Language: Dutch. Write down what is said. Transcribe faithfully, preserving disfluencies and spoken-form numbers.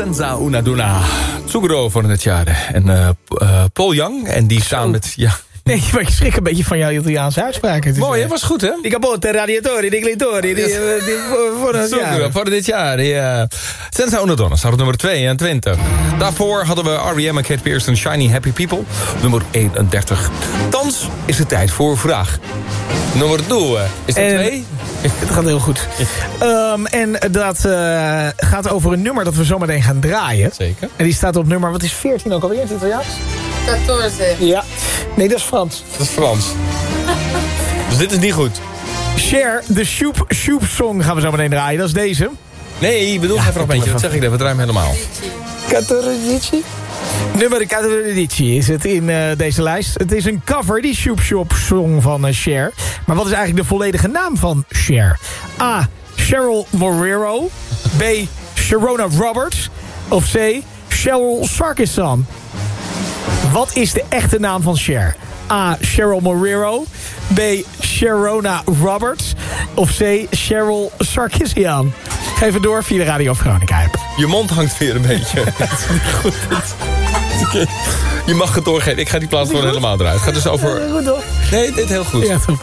Senza una donna. Tsuguro van het jaar. En uh, uh, Paul Young. En die staan met... Ja. Nee, maar ik schrik een beetje van jouw Italiaanse uitspraak. Het is, mooi, hè? Was goed, hè? Die capote radiatori, die glitori. Die, die, die, voor het jaar. Voor dit jaar. Ja. Senza una donna staat op nummer tweeëntwintig. Daarvoor hadden we R E M en Kate Pearson, Shiny Happy People. Op nummer eenendertig. Thans is het tijd voor vraag. Nummer twee. Is dat twee? Het gaat heel goed. Um, en dat uh, gaat over een nummer dat we zometeen gaan draaien. Zeker. En die staat op nummer, wat is veertien ook alweer in het Italiaans? veertien. Ja. Nee, dat is Frans. Dat is Frans. Dus dit is niet goed. Cher, de Shoop Shoop Song gaan we zo meteen draaien. Dat is deze. Nee, ik bedoel ja, even nog een beetje. Dat zeg ik net, we draaien hem helemaal. Catordici. Nummer Catordici is het in uh, deze lijst. Het is een cover, die Shoop Shop Song van uh, Cher. Maar wat is eigenlijk de volledige naam van Cher? A. Cheryl Morero. B. Sharona Roberts. Of C. Cheryl Sarkisson. Wat is de echte naam van Cher? A. Cheryl Morero. B. Sharona Roberts. Of C. Cheryl Sarkisian. Geef het door via de Radio Veronica app. Je mond hangt weer een beetje. Je mag het doorgeven. Ik ga die plaats gewoon helemaal eruit. Het gaat dus over... Goed toch? Nee, dit heel goed. Ja, top.